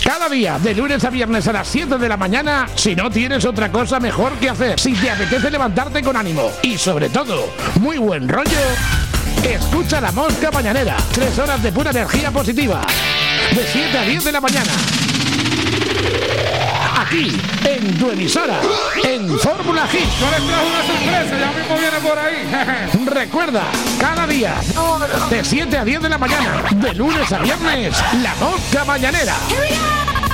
Cada día, de lunes a viernes a las 7 de la mañana, si no tienes otra cosa mejor que hacer, si te apetece levantarte con ánimo y sobre todo, muy buen rollo, escucha La Mosca Mañanera. 3 horas de pura energía positiva. De 7 a 10 de la mañana. Aquí, en tu emisora, en Fórmula Hit. Yo les trajo una sorpresa, ya mismo viene por ahí. Recuerda, cada día, de 7 a 10 de la mañana, de lunes a viernes, La Mosca Mañanera.